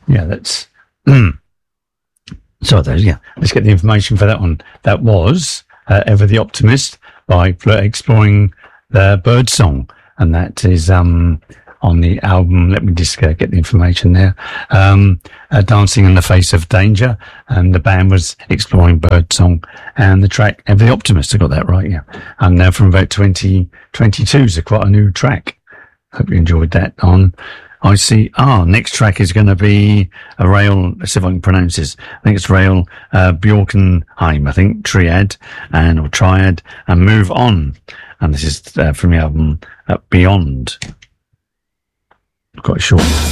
Yeah, that's so those. Yeah, let's get the information for that one. That was Ever the Optimist by Flirt Exploring the Birdsong, and that is on the album. Let me just get the information there. Dancing in the Face of Danger, and the band was Exploring Birdsong, and the track Ever the Optimist. I got that right, yeah. And now from about 2022, so quite a new track. Hope you enjoyed that on I see. Next track is going to be a Rael. Let's see if I can pronounce this. I think it's Rael Bjorkenheim. I think Triad or Triad, and Move On. And this is from the album Beyond. Quite short.